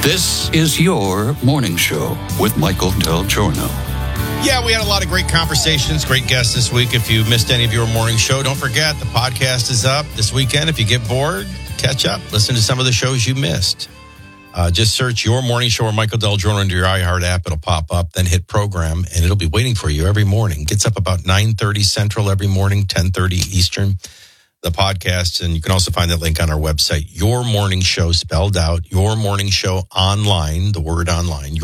This is your morning show with Michael Del Giorno. Yeah, we had a lot of great conversations, great guests this week. If you missed any of your morning show, don't forget the podcast is up this weekend. If you get bored, catch up. Listen to some of the shows you missed. Just search Your Morning Show or Michael Del Giorno into your iHeart app. It'll pop up, then hit program, and it'll be waiting for you every morning. Gets up about 9:30 Central every morning, 10:30 Eastern. The podcast, and you can also find that link on our website. Your Morning Show, spelled out. Your Morning Show Online, the word online.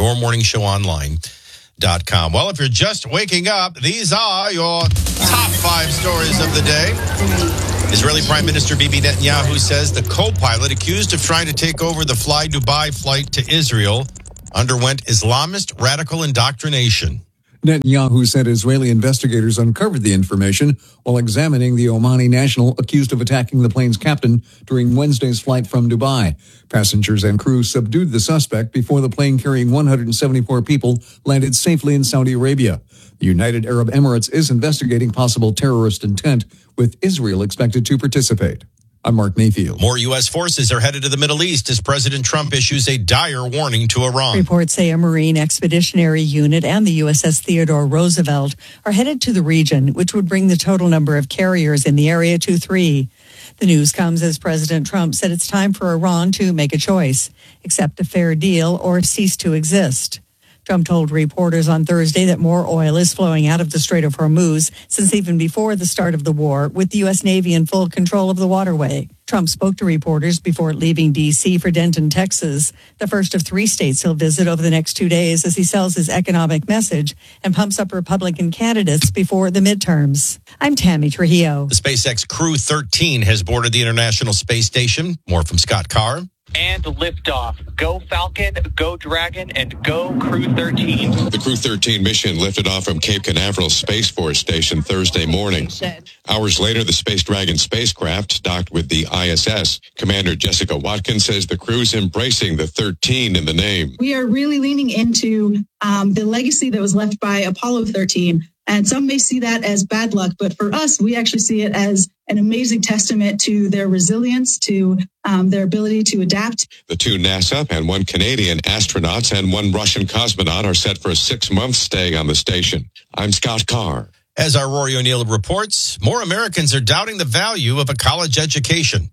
yourmorningshowonline.com. Well, if you're just waking up, these are your top 5 stories of the day. Israeli Prime Minister Bibi Netanyahu says the co-pilot accused of trying to take over the Fly Dubai flight to Israel underwent Islamist radical indoctrination. Netanyahu said Israeli investigators uncovered the information while examining the Omani national accused of attacking the plane's captain during Wednesday's flight from Dubai. Passengers and crew subdued the suspect before the plane carrying 174 people landed safely in Saudi Arabia. The United Arab Emirates is investigating possible terrorist intent, with Israel expected to participate. I'm Mark Mayfield. More U.S. forces are headed to the Middle East as President Trump issues a dire warning to Iran. Reports say a Marine Expeditionary Unit and the USS Theodore Roosevelt are headed to the region, which would bring the total number of carriers in the area to 3. The news comes as President Trump said it's time for Iran to make a choice, accept a fair deal or cease to exist. Trump told reporters on Thursday that more oil is flowing out of the Strait of Hormuz since even before the start of the war, with the U.S. Navy in full control of the waterway. Trump spoke to reporters before leaving D.C. for Denton, Texas, the first of 3 states he'll visit over the next 2 days as he sells his economic message and pumps up Republican candidates before the midterms. I'm Tammy Trujillo. The SpaceX Crew 13 has boarded the International Space Station. More from Scott Carr. And liftoff. Go Falcon, go Dragon, and go Crew 13. The Crew 13 mission lifted off from Cape Canaveral Space Force Station Thursday morning. Hours later, the Space Dragon spacecraft docked with the ISS. Commander Jessica Watkins says the crew's embracing the 13 in the name. We are really leaning into the legacy that was left by Apollo 13. And some may see that as bad luck, but for us, we actually see it as an amazing testament to their resilience, to their ability to adapt. The 2 NASA and 1 Canadian astronauts and 1 Russian cosmonaut are set for a 6-month stay on the station. I'm Scott Carr. As our Rory O'Neill reports, more Americans are doubting the value of a college education.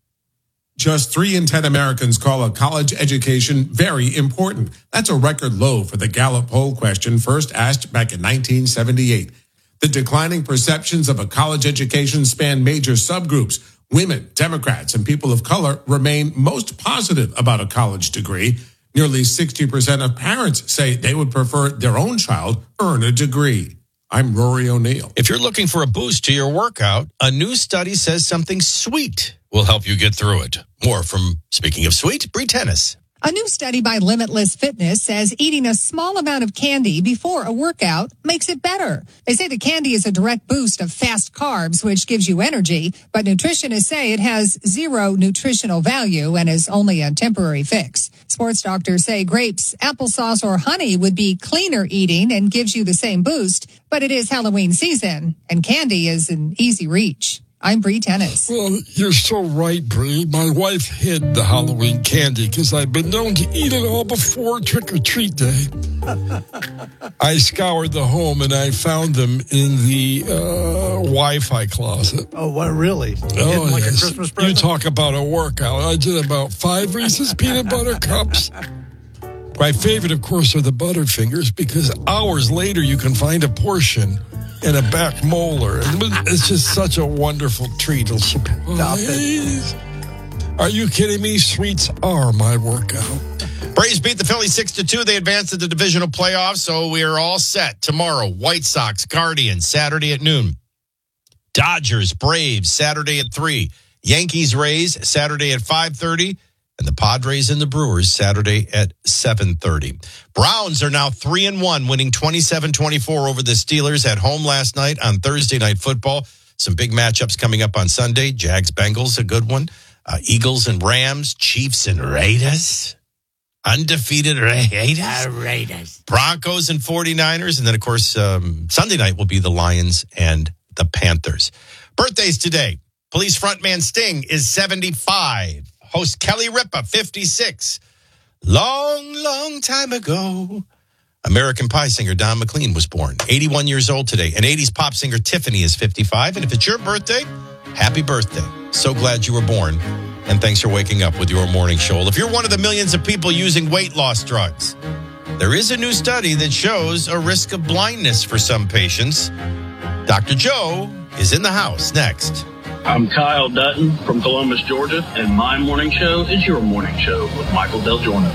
Just 3 in 10 Americans call a college education very important. That's a record low for the Gallup poll question first asked back in 1978. The declining perceptions of a college education span major subgroups. Women, Democrats, and people of color remain most positive about a college degree. Nearly 60% of parents say they would prefer their own child earn a degree. I'm Rory O'Neill. If you're looking for a boost to your workout, a new study says something sweet will help you get through it. More from, speaking of sweet, Bree Tennis. A new study by Limitless Fitness says eating a small amount of candy before a workout makes it better. They say the candy is a direct boost of fast carbs, which gives you energy, but nutritionists say it has 0 nutritional value and is only a temporary fix. Sports doctors say grapes, applesauce, or honey would be cleaner eating and gives you the same boost, but it is Halloween season, and candy is an easy reach. I'm Bree Tennis. Well, you're so right, Bree. My wife hid the Halloween candy because I've been known to eat it all before trick-or-treat day. I scoured the home and I found them in the Wi-Fi closet. Oh, what, really? Oh, like yes. a Christmas present? You talk about a workout. I did about 5 Reese's peanut butter cups. My favorite, of course, are the Butterfingers because hours later you can find a portion and a back molar. It's just such a wonderful treat. Stop it. Are you kidding me? Sweets are my workout. Braves beat the Phillies 6-2. They advanced to the divisional playoffs, so we are all set. Tomorrow, White Sox, Guardians, Saturday at noon. Dodgers, Braves, Saturday at 3. Yankees, Rays, Saturday at 5:30. And the Padres and the Brewers, Saturday at 7:30. Browns are now 3-1, winning 27-24 over the Steelers at home last night on Thursday Night Football. Some big matchups coming up on Sunday. Jags-Bengals, a good one. Eagles and Rams, Chiefs and Raiders. Undefeated Raiders. Broncos and 49ers. And then, of course, Sunday night will be the Lions and the Panthers. Birthdays today. Police frontman Sting is 75. Host Kelly Ripa, 56. Long time ago, American Pie singer Don McLean was born. 81 years old today. And 80s pop singer Tiffany is 55. And if it's your birthday, happy birthday. So glad you were born. And thanks for waking up with your morning show. If you're one of the millions of people using weight loss drugs, there is a new study that shows a risk of blindness for some patients. Dr. Joe is in the house next. I'm Kyle Dutton from Columbus, Georgia, and my morning show is your morning show with Michael Del Giorno.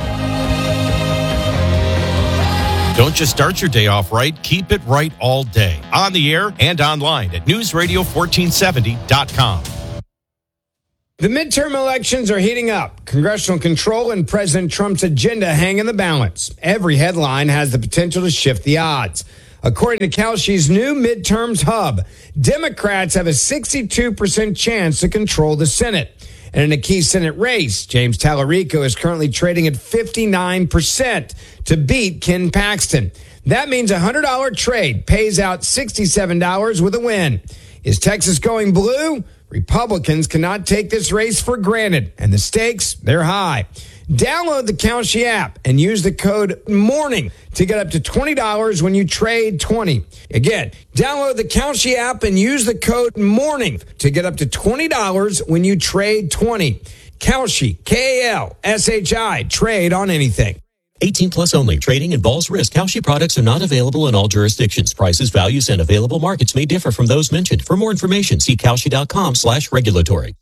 Don't just start your day off right, keep it right all day. On the air and online at newsradio1470.com. The midterm elections are heating up. Congressional control and President Trump's agenda hang in the balance. Every headline has the potential to shift the odds. According to Kalshi's new midterms hub, Democrats have a 62% chance to control the Senate. And in a key Senate race, James Tallarico is currently trading at 59% to beat Ken Paxton. That means a $100 trade pays out $67 with a win. Is Texas going blue? Republicans cannot take this race for granted, and the stakes, they're high. Download the Kalshi app and use the code MORNING to get up to $20 when you trade 20. Again, download the Kalshi app and use the code MORNING to get up to $20 when you trade 20. Kalshi, Kalshi, trade on anything. 18 plus only. Trading involves risk. Kalshi products are not available in all jurisdictions. Prices, values, and available markets may differ from those mentioned. For more information, see Kalshi.com/regulatory.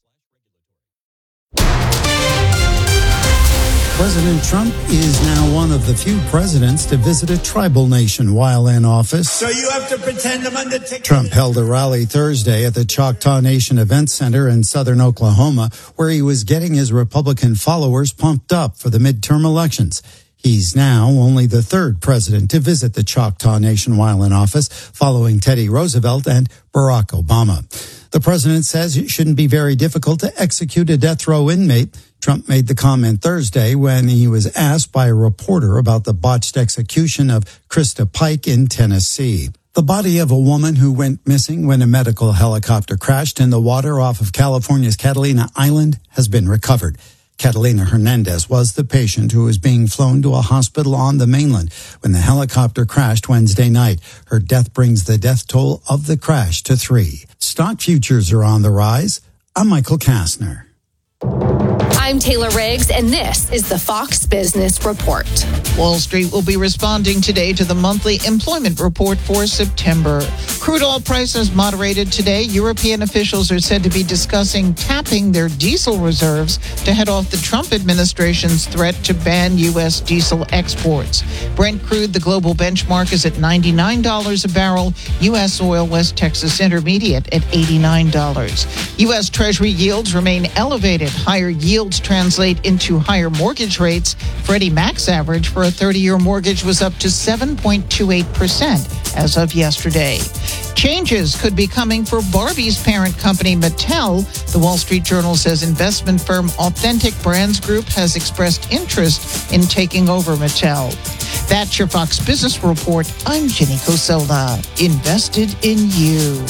President Trump is now one of the few presidents to visit a tribal nation while in office. So you have to pretend I'm Undertaker. Trump held a rally Thursday at the Choctaw Nation Event Center in southern Oklahoma, where he was getting his Republican followers pumped up for the midterm elections. He's now only the third president to visit the Choctaw Nation while in office, following Teddy Roosevelt and Barack Obama. The president says it shouldn't be very difficult to execute a death row inmate. Trump made the comment Thursday when he was asked by a reporter about the botched execution of Krista Pike in Tennessee. The body of a woman who went missing when a medical helicopter crashed in the water off of California's Catalina Island has been recovered. Catalina Hernandez was the patient who was being flown to a hospital on the mainland when the helicopter crashed Wednesday night. Her death brings the death toll of the crash to 3. Stock futures are on the rise. I'm Michael Kastner. I'm Taylor Riggs, and this is the Fox Business Report. Wall Street will be responding today to the monthly employment report for September. Crude oil prices moderated today. European officials are said to be discussing tapping their diesel reserves to head off the Trump administration's threat to ban U.S. diesel exports. Brent crude, the global benchmark, is at $99 a barrel. U.S. oil, West Texas Intermediate, at $89. U.S. Treasury yields remain elevated. Higher yields translate into higher mortgage rates. Freddie Mac's average for a 30-year mortgage was up to 7.28% as of yesterday. Changes could be coming for Barbie's parent company, Mattel. The Wall Street Journal says investment firm Authentic Brands Group has expressed interest in taking over Mattel. That's your Fox Business Report. I'm Jenny Coselda. Invested in you.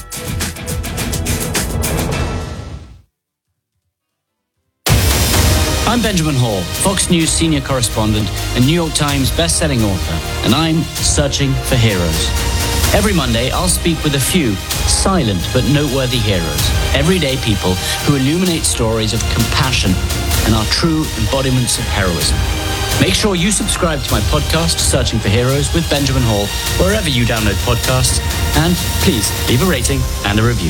I'm Benjamin Hall, Fox News senior correspondent and New York Times best-selling author, and I'm searching for heroes. Every Monday, I'll speak with a few silent but noteworthy heroes, everyday people who illuminate stories of compassion and are true embodiments of heroism. Make sure you subscribe to my podcast, Searching for Heroes with Benjamin Hall, wherever you download podcasts, and please leave a rating and a review.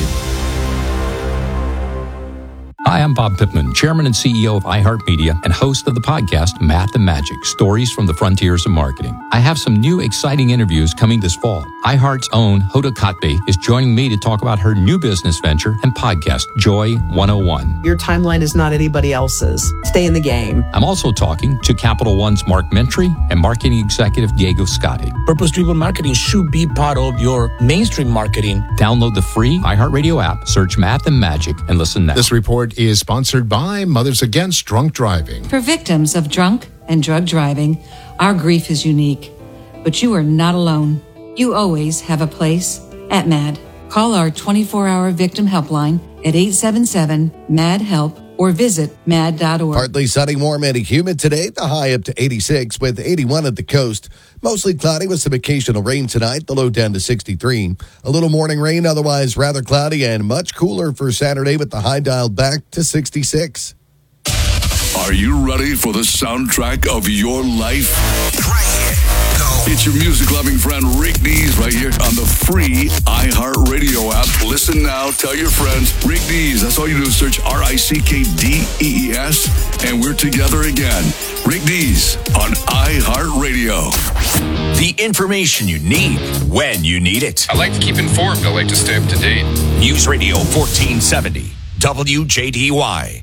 Hi, I'm Bob Pittman, Chairman and CEO of iHeartMedia and host of the podcast Math and Magic, Stories from the Frontiers of Marketing. I have some new exciting interviews coming this fall. iHeart's own Hoda Kotb is joining me to talk about her new business venture and podcast, Joy 101. Your timeline is not anybody else's. Stay in the game. I'm also talking to Capital One's Mark Mentry and marketing executive Diego Scotti. Purpose-driven marketing should be part of your mainstream marketing. Download the free iHeartRadio app, search Math and Magic, and listen now. This report is sponsored by Mothers Against Drunk Driving. For victims of drunk and drug driving, our grief is unique. But you are not alone. You always have a place at MAD. Call our 24-hour victim helpline at 877-MAD-HELP or visit mad.org. Partly sunny, warm and humid today. The high up to 86 with 81 at the coast. Mostly cloudy with some occasional rain tonight. The low down to 63. A little morning rain, otherwise rather cloudy and much cooler for Saturday with the high dialed back to 66. Are you ready for the soundtrack of your life? It's your music-loving friend Rick Dees right here on the free iHeartRadio app. Listen now, tell your friends. Rick Dees, that's all you do is search RickDees, and we're together again. Rick Dees on iHeartRadio. The information you need when you need it. I like to keep informed. I like to stay up to date. News Radio 1470, WJDY.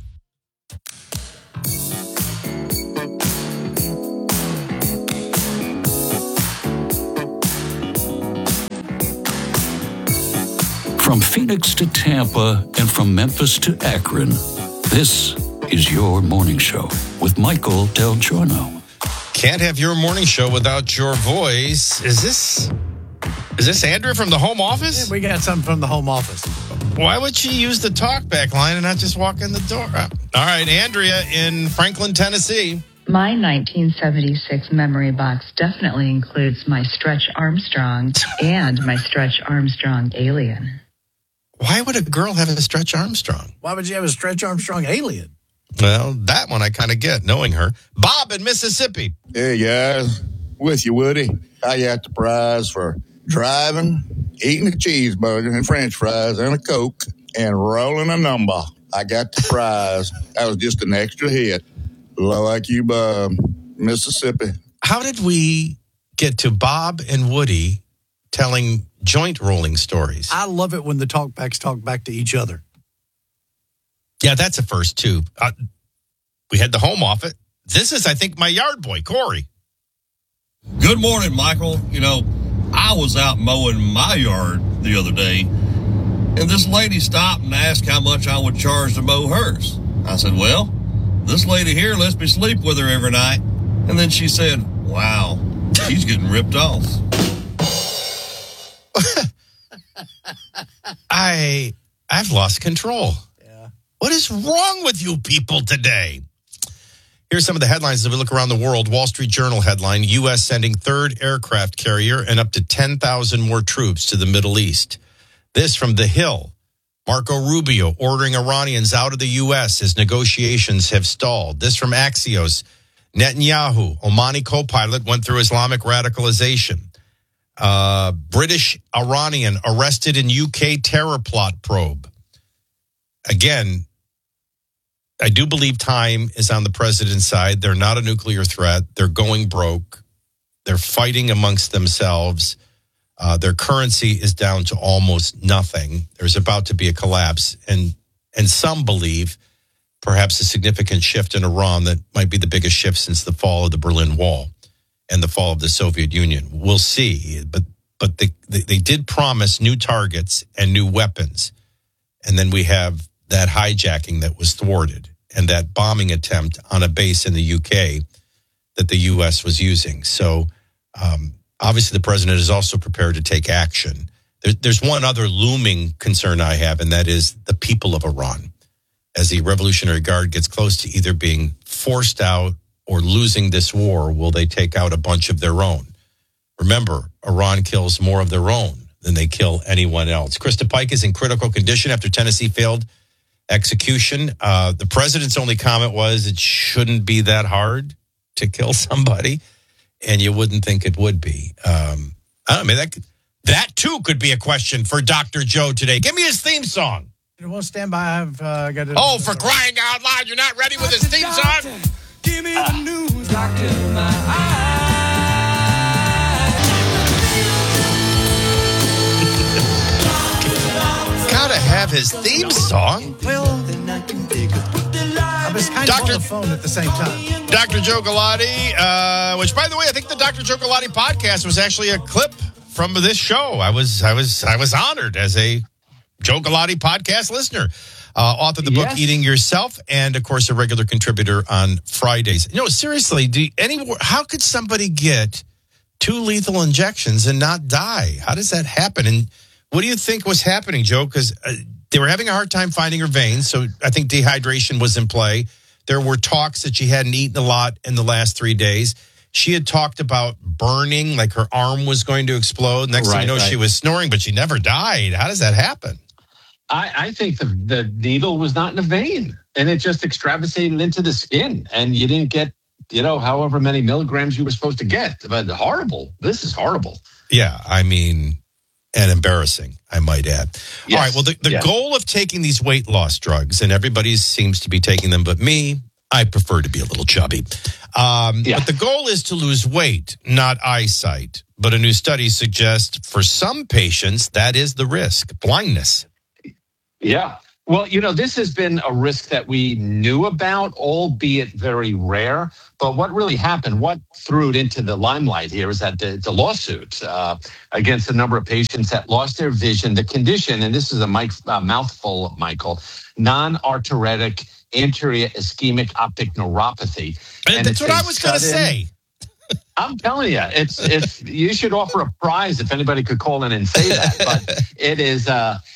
From Phoenix to Tampa and from Memphis to Akron, this is your morning show with Michael Del Giorno. Can't have your morning show without your voice. Is this Andrea from the home office? Yeah, we got something from the home office. Why would she use the talkback line and not just walk in the door? All right, Andrea in Franklin, Tennessee. My 1976 memory box definitely includes my Stretch Armstrong and my Stretch Armstrong Alien. Why would a girl have a Stretch Armstrong? Why would you have a Stretch Armstrong Alien? Well, that one I kind of get, knowing her. Bob in Mississippi. Hey, guys. With you, Woody. I got the prize for driving, eating a cheeseburger and french fries and a Coke, and rolling a number. I got the prize. That was just an extra hit. Low IQ Bob, Mississippi. How did we get to Bob and Woody telling joint rolling stories? I love it when the talkbacks talk back to each other. Yeah, that's a first, too. We had the home office. This is, I think, my yard boy, Corey. Good morning, Michael. You know, I was out mowing my yard the other day, and this lady stopped and asked how much I would charge to mow hers. I said, well, this lady here lets me sleep with her every night. And then she said, wow, she's getting ripped off. I've lost control. Yeah. What is wrong with you people today? Here's some of the headlines as we look around the world. Wall Street Journal headline, U.S. sending third aircraft carrier and up to 10,000 more troops to the Middle East. This from The Hill. Marco Rubio ordering Iranians out of the U.S. as negotiations have stalled. This from Axios. Netanyahu, Omani co-pilot, went through Islamic radicalization. British Iranian arrested in UK terror plot probe. Again, I do believe time is on the president's side. They're not a nuclear threat. They're going broke. They're fighting amongst themselves. Their currency is down to almost nothing. There's about to be a collapse. And some believe perhaps a significant shift in Iran that might be the biggest shift since the fall of the Berlin Wall and the fall of the Soviet Union. We'll see. But they did promise new targets and new weapons. And then we have that hijacking that was thwarted and that bombing attempt on a base in the UK that the U.S. was using. So obviously the president is also prepared to take action. There's one other looming concern I have, and that is the people of Iran. As the Revolutionary Guard gets close to either being forced out or losing this war, will they take out a bunch of their own? Remember, Iran kills more of their own than they kill anyone else. Krista Pike is in critical condition after Tennessee failed execution. The president's only comment was it shouldn't be that hard to kill somebody, and you wouldn't think it would be. I don't know, that too could be a question for Dr. Joe today. Give me his theme song. It won't stand by. I've got to. Oh, for crying out loud, you're not ready with his theme song? Give me the news, doctor, my eyes. Gotta have his theme song. Well, I was kind of on the phone at the same time. Dr. Joe Galati, which, by the way, I think the Dr. Joe Galati podcast was actually a clip from this show. I was honored as a Joe Galati podcast listener. Author of the book Eating Yourself, and of course a regular contributor on Fridays. You know, seriously, how could somebody get 2 lethal injections and not die? How does that happen? And what do you think was happening, Joe? Because They were having a hard time finding her veins, so I think dehydration was in play. There were talks that she hadn't eaten a lot in the last 3 days. She had talked about burning, like her arm was going to explode. Next thing you know, she was snoring, but she never died. How does that happen? I think the needle was not in the vein, and it just extravasated into the skin, and you didn't get, however many milligrams you were supposed to get. But horrible. This is horrible. Yeah, I mean, and embarrassing, I might add. Yes. All right, well, the goal of taking these weight loss drugs, and everybody seems to be taking them, but me, I prefer to be a little chubby. But the goal is to lose weight, not eyesight. But a new study suggests for some patients, that is the risk, blindness. Yeah. Well, this has been a risk that we knew about, albeit very rare. But what really happened, what threw it into the limelight here is that the lawsuit against a number of patients that lost their vision, the condition, and this is a mouthful, Michael, non-arteritic anterior ischemic optic neuropathy. And that's what I was going to say. I'm telling you, it's you should offer a prize if anybody could call in and say that. But it is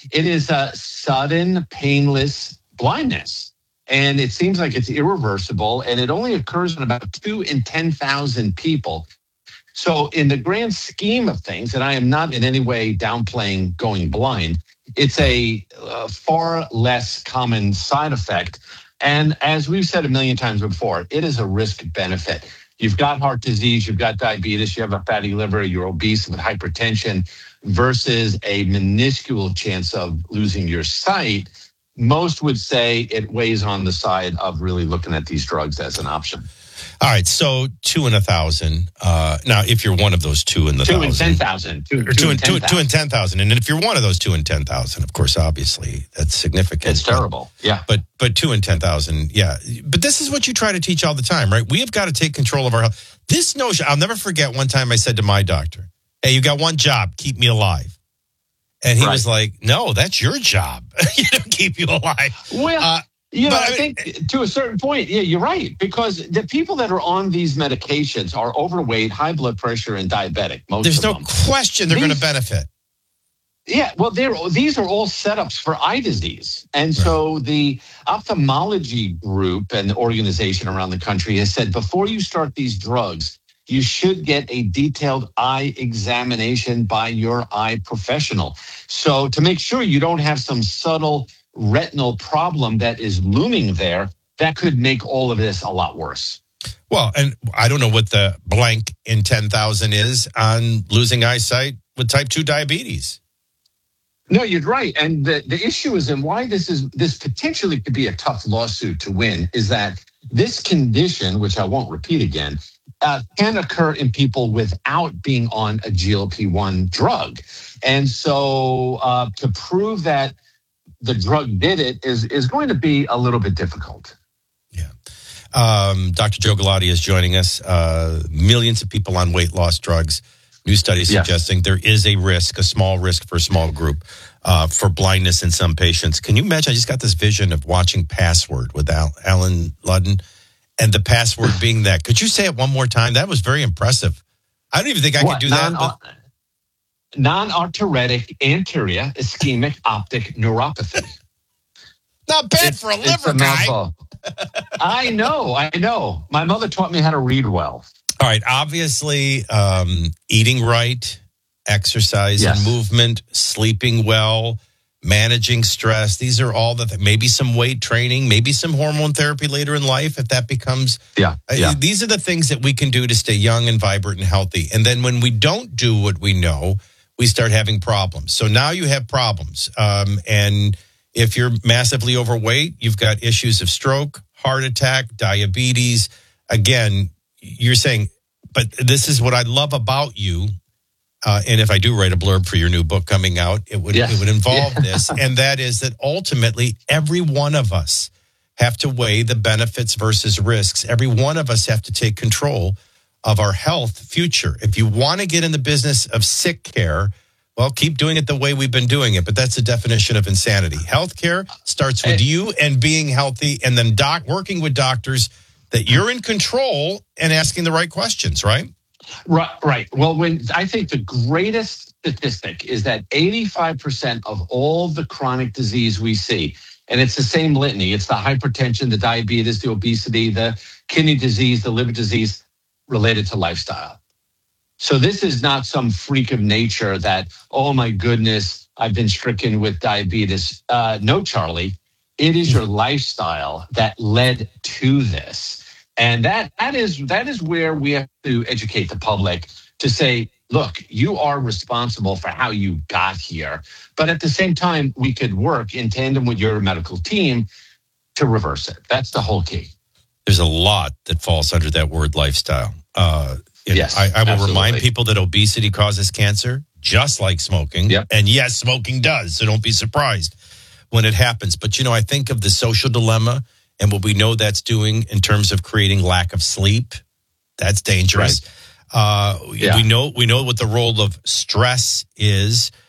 a sudden, painless blindness, and it seems like it's irreversible, and it only occurs in about 2 in 10,000 people. So, in the grand scheme of things, and I am not in any way downplaying going blind, it's a far less common side effect. And as we've said a million times before, it is a risk benefit. You've got heart disease, you've got diabetes, you have a fatty liver, you're obese with hypertension versus a minuscule chance of losing your sight. Most would say it weighs on the side of really looking at these drugs as an option. All right, so 2 in 1,000. Now, if you're one of those 2 in the 2 1,000. 2 in 10,000. 2 in 10,000. And if you're one of those 2 in 10,000, of course, obviously, that's significant. It's terrible, yeah. But 2 in 10,000, yeah. But this is what you try to teach all the time, right? We have got to take control of our health. This notion, I'll never forget one time I said to my doctor, hey, you got one job, keep me alive. And he was like, no, that's your job. Keep you alive. Well, I think to a certain point, yeah, you're right. Because the people that are on these medications are overweight, high blood pressure, and diabetic. There's no question they're going to benefit. Yeah, well, these are all setups for eye disease. And so the ophthalmology group and organization around the country has said, before you start these drugs, you should get a detailed eye examination by your eye professional. So to make sure you don't have some subtle retinal problem that is looming there, that could make all of this a lot worse. Well, and I don't know what the blank in 10,000 is on losing eyesight with type 2 diabetes. No, you're right. And the issue is, and why this potentially could be a tough lawsuit to win, is that this condition, which I won't repeat again, can occur in people without being on a GLP-1 drug. And so to prove that the drug did it is going to be a little bit difficult. Yeah. Dr. Joe Galati is joining us. Millions of people on weight loss drugs. New studies suggesting there is a risk, a small risk for a small group for blindness in some patients. Can you imagine? I just got this vision of watching Password with Alan Ludden and the password being that. Could you say it one more time? That was very impressive. I don't even think I could do that. Non-arteritic anterior ischemic optic neuropathy. Not bad for a liver guy. I know. My mother taught me how to read well. All right. Obviously, eating right, exercise and movement, sleeping well, managing stress. These are all maybe some weight training, maybe some hormone therapy later in life if that becomes. These are the things that we can do to stay young and vibrant and healthy. And then when we don't do what we know, we start having problems. So now you have problems. And if you're massively overweight, you've got issues of stroke, heart attack, diabetes. Again, you're saying, but this is what I love about you. And if I do write a blurb for your new book coming out, it would involve this. And that is that ultimately every one of us have to weigh the benefits versus risks. Every one of us have to take control of our health future. If you want to get in the business of sick care, well, keep doing it the way we've been doing it. But that's the definition of insanity. Healthcare starts with you and being healthy, and then working with doctors that you're in control and asking the right questions, right? Right. Well, I think the greatest statistic is that 85% of all the chronic disease we see, and it's the same litany, it's the hypertension, the diabetes, the obesity, the kidney disease, the liver disease related to lifestyle. So this is not some freak of nature that, oh my goodness, I've been stricken with diabetes. No, Charlie, it is your lifestyle that led to this. And that is where we have to educate the public to say, look, you are responsible for how you got here. But at the same time, we could work in tandem with your medical team to reverse it. That's the whole key. There's a lot that falls under that word lifestyle. Yes, I will absolutely. remind people that obesity causes cancer, just like smoking. Yep. And yes, smoking does. So don't be surprised when it happens. But, I think of the social dilemma and what we know that's doing in terms of creating lack of sleep. That's dangerous. Right. We know what the role of stress is